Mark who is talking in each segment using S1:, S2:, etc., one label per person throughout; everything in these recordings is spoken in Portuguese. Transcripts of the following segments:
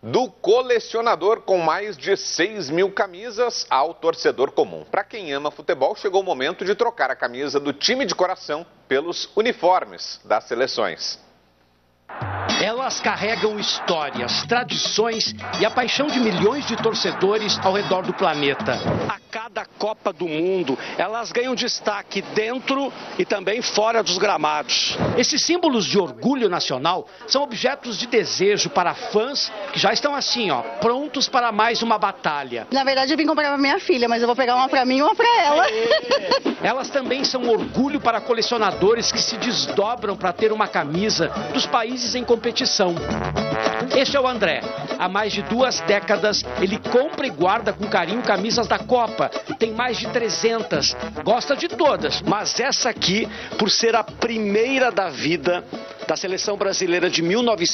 S1: Do colecionador com mais de 6 mil camisas ao torcedor comum. Para quem ama futebol, chegou o momento de trocar a camisa do time de coração pelos uniformes das seleções.
S2: Elas carregam histórias, tradições e a paixão de milhões de torcedores ao redor do planeta. A cada Copa do Mundo, elas ganham destaque dentro e também fora dos gramados. Esses símbolos de orgulho nacional são objetos de desejo para fãs que já estão assim, prontos para mais uma batalha.
S3: Na verdade, eu vim comprar para minha filha, mas eu vou pegar uma para mim e uma para ela.
S2: Elas também são orgulho para colecionadores que se desdobram para ter uma camisa dos países em competição. Este é o André. Há mais de 2 décadas, ele compra e guarda com carinho camisas da Copa. Tem mais de 300. Gosta de todas, mas essa aqui, por ser a primeira da vida da seleção brasileira de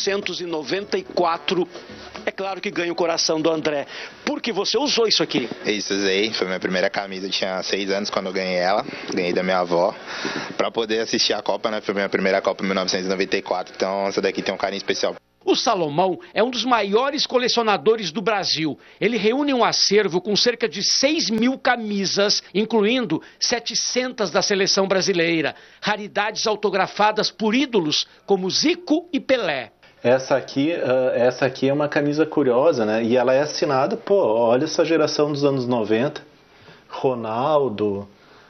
S2: 1994, é claro que ganha o coração do André. Porque você usou isso aqui.
S4: Isso, usei. Foi minha primeira camisa. Eu tinha 6 anos quando eu ganhei ela. Ganhei da minha avó. Pra poder assistir a Copa, né? Foi minha primeira Copa em 1994. Então, essa daqui tem um carinho especial.
S2: O Salomão é um dos maiores colecionadores do Brasil. Ele reúne um acervo com cerca de 6 mil camisas, incluindo 700 da seleção brasileira. Raridades autografadas por ídolos como Zico e Pelé.
S5: Essa aqui é uma camisa curiosa, né? E ela é assinada, olha essa geração dos anos 90. Ronaldo,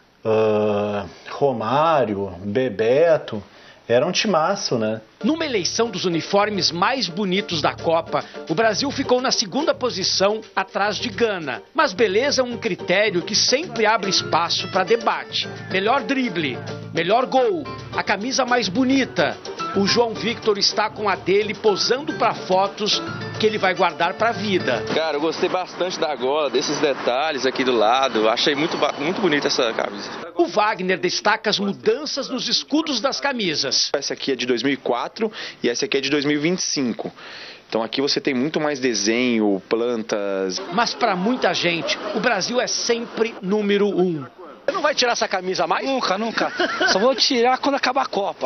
S5: Romário, Bebeto. Era um timaço, né?
S2: Numa eleição dos uniformes mais bonitos da Copa, o Brasil ficou na 2ª posição, atrás de Gana. Mas beleza é um critério que sempre abre espaço para debate. Melhor drible, melhor gol, a camisa mais bonita. O João Victor está com a dele posando para fotos que ele vai guardar para a vida.
S6: Cara, eu gostei bastante da gola, desses detalhes aqui do lado. Achei muito bonita essa camisa.
S2: O Wagner destaca as mudanças nos escudos das camisas.
S6: Essa aqui é de 2004 e essa aqui é de 2025. Então aqui você tem muito mais desenho, plantas.
S2: Mas para muita gente, o Brasil é sempre número 1. Você não vai tirar essa camisa mais?
S7: Nunca. Só vou tirar quando acabar a Copa.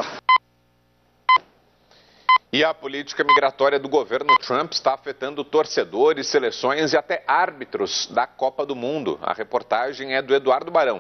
S1: E a política migratória do governo Trump está afetando torcedores, seleções e até árbitros da Copa do Mundo. A reportagem é do Eduardo Barão.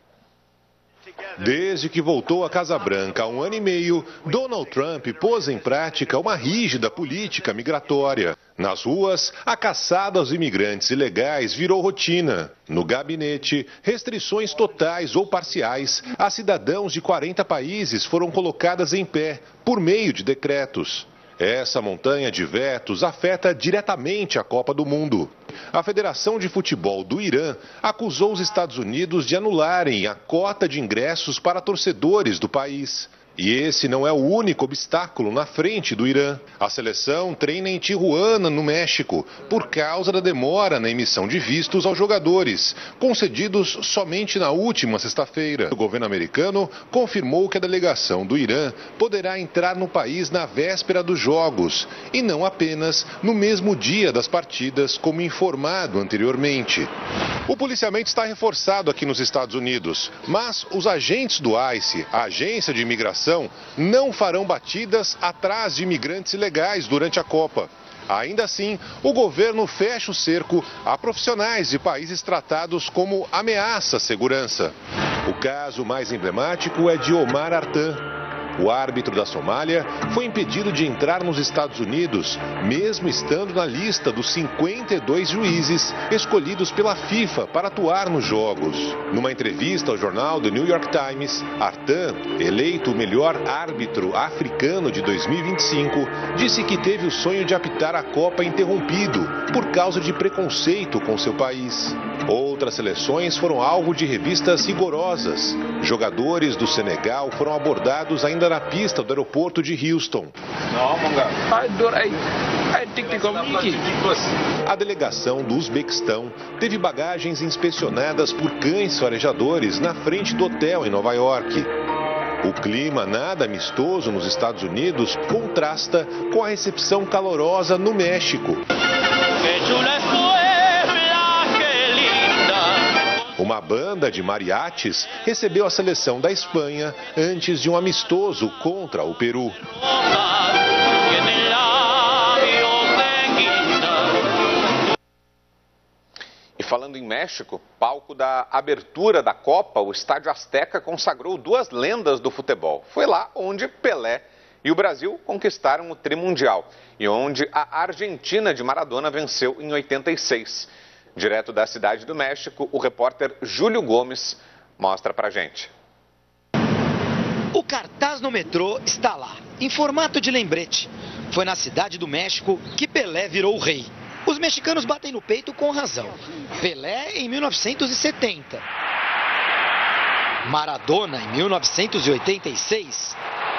S8: Desde que voltou à Casa Branca há 1 ano e meio, Donald Trump pôs em prática uma rígida política migratória. Nas ruas, a caçada aos imigrantes ilegais virou rotina. No gabinete, restrições totais ou parciais a cidadãos de 40 países foram colocadas em pé por meio de decretos. Essa montanha de vetos afeta diretamente a Copa do Mundo. A Federação de Futebol do Irã acusou os Estados Unidos de anularem a cota de ingressos para torcedores do país. E esse não é o único obstáculo na frente do Irã. A seleção treina em Tijuana, no México, por causa da demora na emissão de vistos aos jogadores, concedidos somente na última sexta-feira. O governo americano confirmou que a delegação do Irã poderá entrar no país na véspera dos jogos, e não apenas no mesmo dia das partidas, como informado anteriormente. O policiamento está reforçado aqui nos Estados Unidos, mas os agentes do ICE, a agência de imigração, não farão batidas atrás de imigrantes ilegais durante a Copa. Ainda assim, o governo fecha o cerco a profissionais de países tratados como ameaça à segurança. O caso mais emblemático é de Omar Artan. O árbitro da Somália foi impedido de entrar nos Estados Unidos, mesmo estando na lista dos 52 juízes escolhidos pela FIFA para atuar nos jogos. Numa entrevista ao jornal The New York Times, Artan, eleito o melhor árbitro africano de 2025, disse que teve o sonho de apitar a Copa interrompido por causa de preconceito com seu país. Outras seleções foram alvo de revistas rigorosas. Jogadores do Senegal foram abordados ainda na pista do aeroporto de Houston. A delegação do Uzbequistão teve bagagens inspecionadas por cães farejadores na frente do hotel em Nova York. O clima nada amistoso nos Estados Unidos contrasta com a recepção calorosa no México. Uma banda de mariachis recebeu a seleção da Espanha antes de um amistoso contra o Peru.
S1: Falando em México, palco da abertura da Copa, o Estádio Azteca consagrou duas lendas do futebol. Foi lá onde Pelé e o Brasil conquistaram o trimundial e onde a Argentina de Maradona venceu em 86. Direto da Cidade do México, o repórter Júlio Gomes mostra pra gente.
S9: O cartaz no metrô está lá, em formato de lembrete. Foi na Cidade do México que Pelé virou o rei. Os mexicanos batem no peito com razão. Pelé em 1970. Maradona em 1986.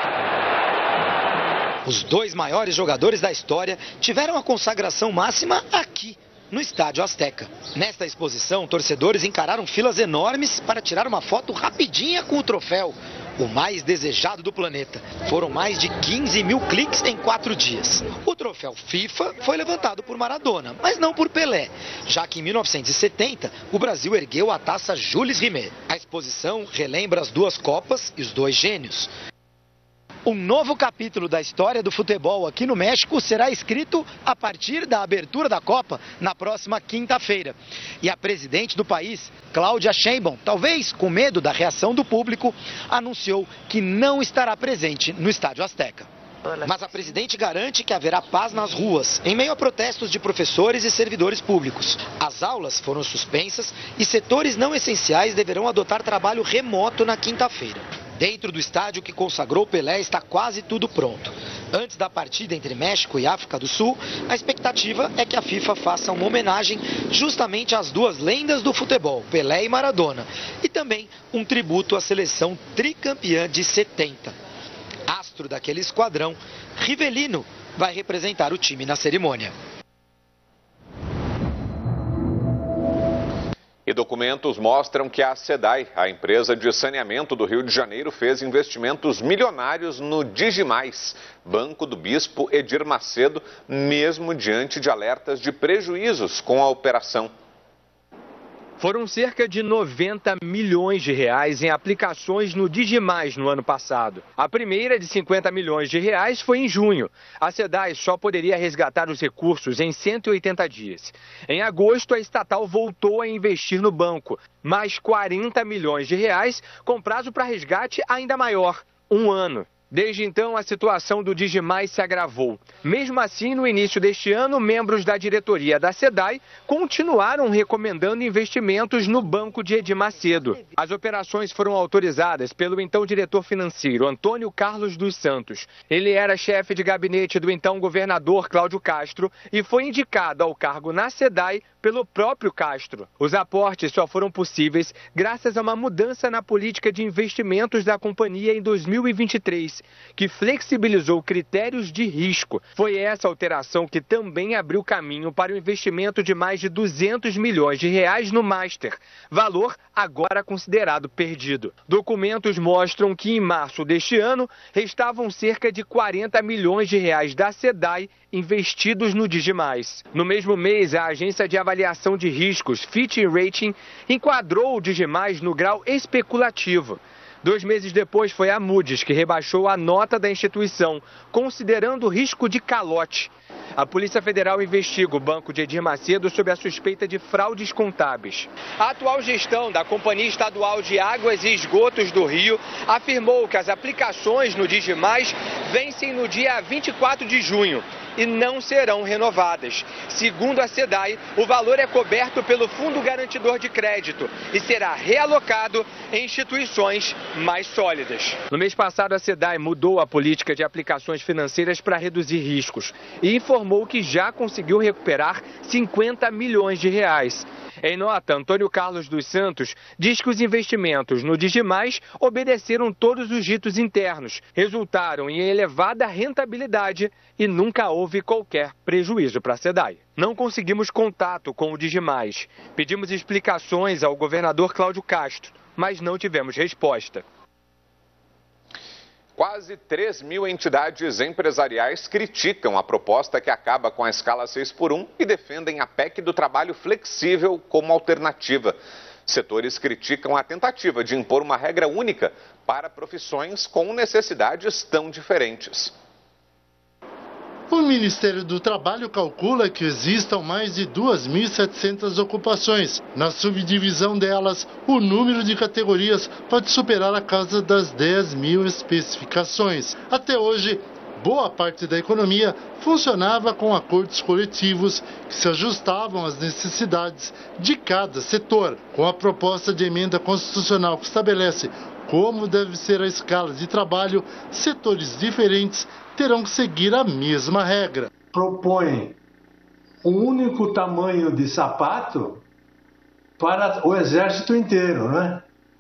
S9: Os dois maiores jogadores da história tiveram a consagração máxima aqui, no Estádio Azteca. Nesta exposição, torcedores encararam filas enormes para tirar uma foto rapidinha com o troféu, o mais desejado do planeta. Foram mais de 15 mil cliques em 4 dias. O troféu FIFA foi levantado por Maradona, mas não por Pelé, já que em 1970 o Brasil ergueu a taça Jules Rimet. A exposição relembra as duas Copas e os dois gênios. Um novo capítulo da história do futebol aqui no México será escrito a partir da abertura da Copa na próxima quinta-feira. E a presidente do país, Claudia Sheinbaum, talvez com medo da reação do público, anunciou que não estará presente no Estádio Azteca. Mas a presidente garante que haverá paz nas ruas, em meio a protestos de professores e servidores públicos. As aulas foram suspensas e setores não essenciais deverão adotar trabalho remoto na quinta-feira. Dentro do estádio que consagrou Pelé está quase tudo pronto. Antes da partida entre México e África do Sul, a expectativa é que a FIFA faça uma homenagem justamente às duas lendas do futebol, Pelé e Maradona, e também um tributo à seleção tricampeã de 70. Astro daquele esquadrão, Rivelino vai representar o time na cerimônia.
S1: E documentos mostram que a SEDAI, a empresa de saneamento do Rio de Janeiro, fez investimentos milionários no Digimais, Banco do Bispo Edir Macedo, mesmo diante de alertas de prejuízos com a operação.
S10: Foram cerca de 90 milhões de reais em aplicações no Digimais no ano passado. A primeira, de 50 milhões de reais, foi em junho. A SEDAI só poderia resgatar os recursos em 180 dias. Em agosto, a estatal voltou a investir no banco, mais 40 milhões de reais, com prazo para resgate ainda maior, 1 ano. Desde então, a situação do Digimais se agravou. Mesmo assim, no início deste ano, membros da diretoria da SEDAI continuaram recomendando investimentos no banco de Edir Macedo. As operações foram autorizadas pelo então diretor financeiro, Antônio Carlos dos Santos. Ele era chefe de gabinete do então governador Cláudio Castro e foi indicado ao cargo na SEDAI pelo próprio Castro. Os aportes só foram possíveis graças a uma mudança na política de investimentos da companhia em 2023, que flexibilizou critérios de risco. Foi essa alteração que também abriu caminho para o investimento de mais de 200 milhões de reais no Master, valor agora considerado perdido. Documentos mostram que em março deste ano restavam cerca de 40 milhões de reais da SEDAI investidos no Digimais. No mesmo mês, a agência de avaliação de riscos Fitch Rating enquadrou o Digimais no grau especulativo. 2 meses depois, foi a Moody's que rebaixou a nota da instituição, considerando o risco de calote. A Polícia Federal investiga o banco de Edir Macedo sob a suspeita de fraudes contábeis. A atual gestão da Companhia Estadual de Águas e Esgotos do Rio afirmou que as aplicações no Digimais vencem no dia 24 de junho e não serão renovadas. Segundo a SEDAI, o valor é coberto pelo Fundo Garantidor de Crédito e será realocado em instituições mais sólidas. No mês passado, a SEDAI mudou a política de aplicações financeiras para reduzir riscos e informou que já conseguiu recuperar 50 milhões de reais. Em nota, Antônio Carlos dos Santos diz que os investimentos no Digimais obedeceram todos os ritos internos, resultaram em elevada rentabilidade e nunca houve qualquer prejuízo para a SEDAI. Não conseguimos contato com o Digimais. Pedimos explicações ao governador Cláudio Castro, mas não tivemos resposta.
S1: Quase 3 mil entidades empresariais criticam a proposta que acaba com a escala 6x1 e defendem a PEC do trabalho flexível como alternativa. Setores criticam a tentativa de impor uma regra única para profissões com necessidades tão diferentes.
S11: O Ministério do Trabalho calcula que existam mais de 2.700 ocupações. Na subdivisão delas, o número de categorias pode superar a casa das 10.000 especificações. Até hoje, boa parte da economia funcionava com acordos coletivos que se ajustavam às necessidades de cada setor. Com a proposta de emenda constitucional que estabelece como deve ser a escala de trabalho, setores diferentes terão que seguir a mesma regra.
S12: Propõe um único tamanho de sapato para o exército inteiro, né?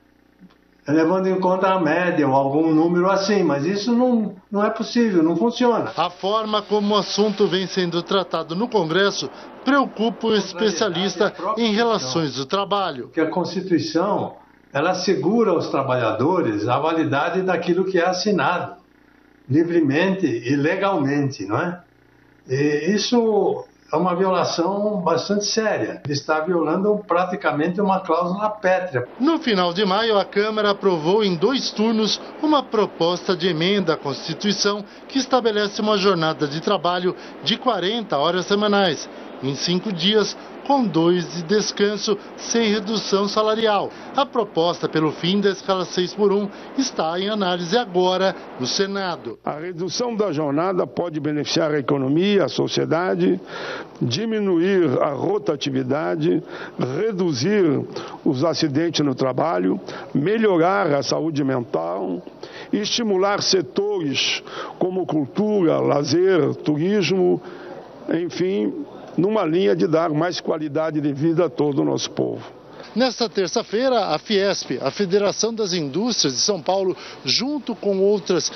S12: Levando em conta a média ou algum número assim, mas isso não é possível, não funciona.
S11: A forma como o assunto vem sendo tratado no Congresso preocupa o especialista em relações do trabalho.
S12: Que a Constituição, ela assegura aos trabalhadores a validade daquilo que é assinado, livremente e legalmente, não é? E isso é uma violação bastante séria. Ele está violando praticamente uma cláusula pétrea.
S11: No final de maio, a Câmara aprovou em 2 turnos uma proposta de emenda à Constituição que estabelece uma jornada de trabalho de 40 horas semanais, em 5 dias, com 2 de descanso, sem redução salarial. A proposta pelo fim da escala 6x1 está em análise agora no Senado.
S13: A redução da jornada pode beneficiar a economia, a sociedade, diminuir a rotatividade, reduzir os acidentes no trabalho, melhorar a saúde mental, estimular setores como cultura, lazer, turismo, enfim, numa linha de dar mais qualidade de vida a todo o nosso povo.
S11: Nesta terça-feira, a Fiesp, a Federação das Indústrias de São Paulo, junto com outras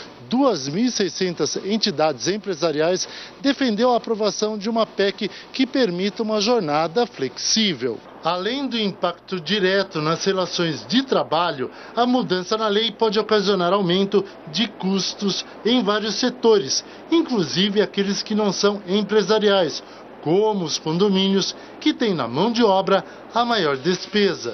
S11: 2.600 entidades empresariais, defendeu a aprovação de uma PEC que permita uma jornada flexível. Além do impacto direto nas relações de trabalho, a mudança na lei pode ocasionar aumento de custos em vários setores, inclusive aqueles que não são empresariais, como os condomínios, que têm na mão de obra a maior despesa.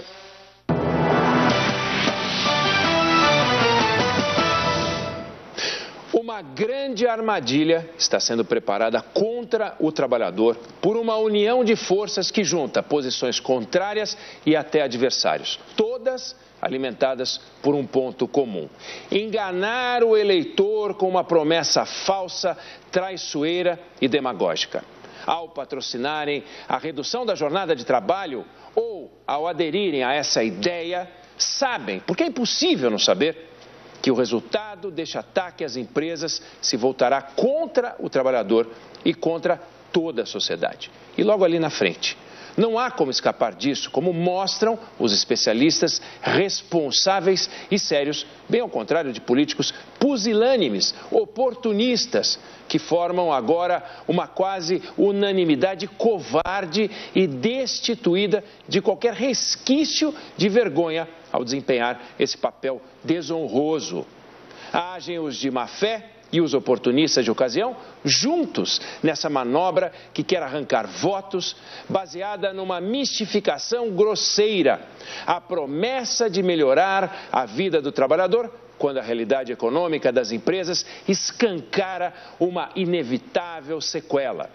S14: Uma grande armadilha está sendo preparada contra o trabalhador por uma união de forças que junta posições contrárias e até adversários, todas alimentadas por um ponto comum: enganar o eleitor com uma promessa falsa, traiçoeira e demagógica. Ao patrocinarem a redução da jornada de trabalho ou ao aderirem a essa ideia, sabem, porque é impossível não saber, que o resultado deste ataque às empresas se voltará contra o trabalhador e contra toda a sociedade. E logo ali na frente, não há como escapar disso, como mostram os especialistas responsáveis e sérios, bem ao contrário de políticos pusilânimes, oportunistas, que formam agora uma quase unanimidade covarde e destituída de qualquer resquício de vergonha ao desempenhar esse papel desonroso. Agem os de má fé e os oportunistas de ocasião juntos nessa manobra que quer arrancar votos baseada numa mistificação grosseira, a promessa de melhorar a vida do trabalhador, quando a realidade econômica das empresas escancara uma inevitável sequela.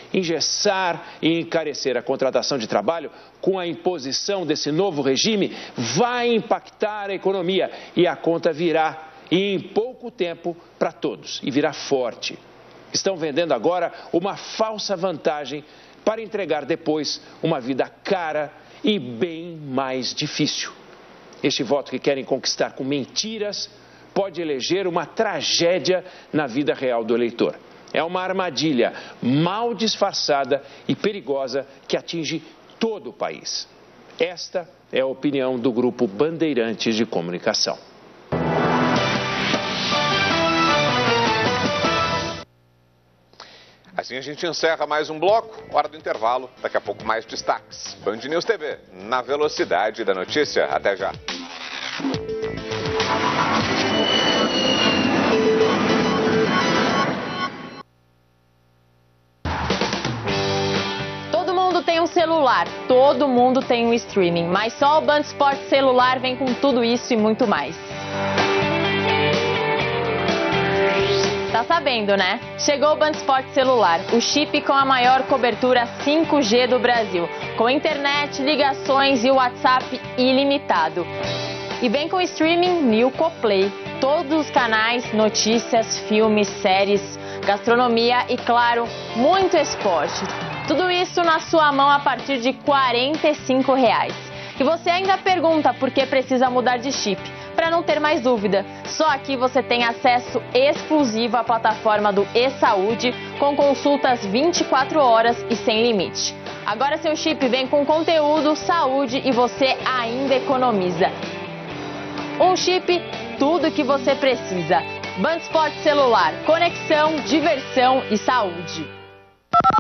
S14: Engessar e encarecer a contratação de trabalho com a imposição desse novo regime vai impactar a economia e a conta virá, e em pouco tempo, para todos, e virá forte. Estão vendendo agora uma falsa vantagem para entregar depois uma vida cara e bem mais difícil. Este voto que querem conquistar com mentiras pode eleger uma tragédia na vida real do eleitor. É uma armadilha mal disfarçada e perigosa que atinge todo o país. Esta é a opinião do Grupo Bandeirantes de Comunicação.
S1: Assim a gente encerra mais um bloco, hora do intervalo, daqui a pouco mais destaques. Band News TV, na velocidade da notícia. Até já.
S15: Todo mundo tem um celular, todo mundo tem um streaming, mas só o Band Esportes Celular vem com tudo isso e muito mais. Tá Tá sabendo, né? Chegou o Band Sport celular, o chip com a maior cobertura 5G do Brasil, com internet, ligações e WhatsApp ilimitado. E vem com streaming Nilco Play, todos os canais, notícias, filmes, séries, gastronomia e, claro, muito esporte. Tudo isso na sua mão a partir de R$ 45. E você ainda pergunta por que precisa mudar de chip. Para não ter mais dúvida, só aqui você tem acesso exclusivo à plataforma do eSaúde, com consultas 24 horas e sem limite. Agora seu chip vem com conteúdo, saúde e você ainda economiza. Um chip, tudo que você precisa. Band Sport celular, conexão, diversão e saúde.